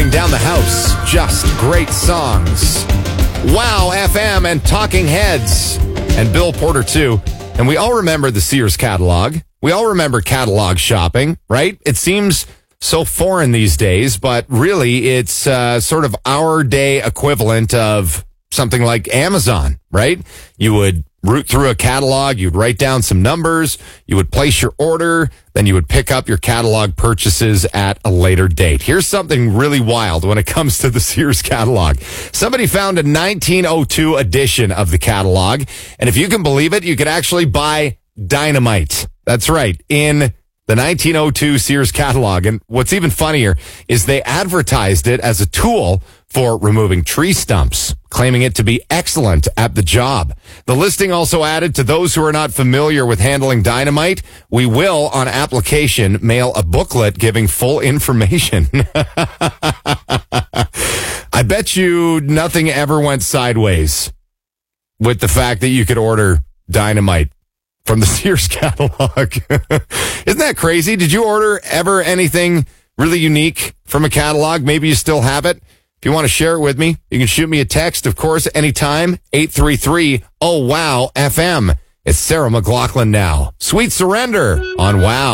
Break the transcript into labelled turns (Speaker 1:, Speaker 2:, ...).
Speaker 1: running down the house. Just great songs. Wow FM and Talking Heads. And Bill Porter, too. And we all remember the Sears catalog. We all remember catalog shopping, right? It seems so foreign these days, but really it's sort of our day equivalent of something like Amazon, right? You would root through a catalog, you'd write down some numbers, you would place your order, then you would pick up your catalog purchases at a later date. Here's something really wild when it comes to the Sears catalog. Somebody found a 1902 edition of the catalog, and if you can believe it, you could actually buy dynamite. That's right, in the 1902 Sears catalog. And what's even funnier is they advertised it as a tool for removing tree stumps, claiming it to be excellent at the job. The listing also added, to those who are not familiar with handling dynamite, we will, on application, mail a booklet giving full information. I bet you nothing ever went sideways with the fact that you could order dynamite from the Sears catalog. Isn't that crazy? Did you order ever anything really unique from a catalog? Maybe you still have it. If you want to share it with me, you can shoot me a text, of course, anytime, 833-OH-WOW-FM. It's Sarah McLachlan now. Sweet Surrender on WOW.